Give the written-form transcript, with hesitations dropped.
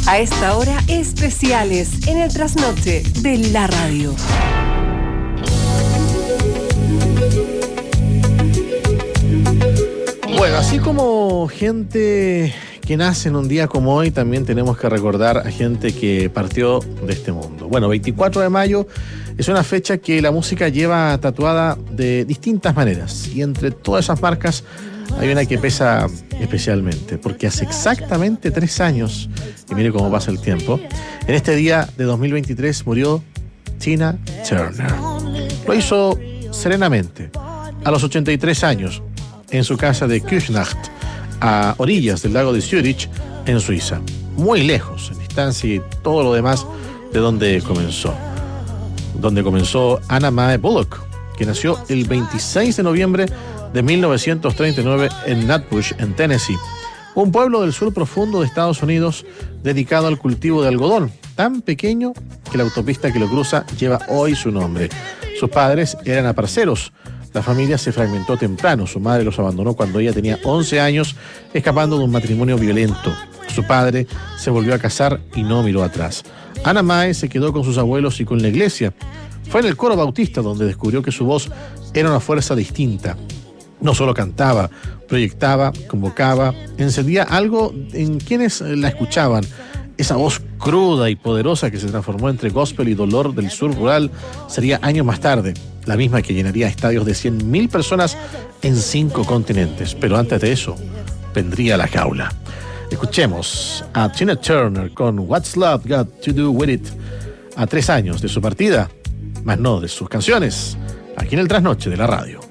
A esta hora, especiales en el trasnoche de la radio. Bueno, así como gente que nace en un día como hoy, también tenemos que recordar a gente que partió de este mundo. Bueno, 24 de mayo es una fecha que la música lleva tatuada de distintas maneras. Y entre todas esas marcas hay una que pesa especialmente, porque hace exactamente 3 años, y mire cómo pasa el tiempo, en este día de 2023 murió Tina Turner. Lo hizo serenamente, a los 83 años, en su casa de Küsnacht, a orillas del lago de Zürich, en Suiza. Muy lejos, en distancia y todo lo demás de donde comenzó. Donde comenzó Anna Mae Bullock, que nació el 26 de noviembre de 1939 en Nutbush, en Tennessee, un pueblo del sur profundo de Estados Unidos dedicado al cultivo de algodón, tan pequeño que la autopista que lo cruza lleva hoy su nombre. Sus padres eran aparceros. La familia se fragmentó temprano. Su madre los abandonó cuando ella tenía 11 años, escapando de un matrimonio violento. Su padre se volvió a casar y no miró atrás. Anna Mae se quedó con sus abuelos y con la iglesia. Fue en el coro bautista donde descubrió que su voz era una fuerza distinta. No solo cantaba, proyectaba, convocaba, encendía algo en quienes la escuchaban. Esa voz cruda y poderosa que se transformó entre gospel y dolor del sur rural sería años más tarde la misma que llenaría estadios de 100.000 personas en 5 continentes. Pero antes de eso, vendría la jaula. Escuchemos a Tina Turner con What's Love Got to Do With It, a 3 años de su partida, más no de sus canciones, aquí en el Trasnoche de la radio.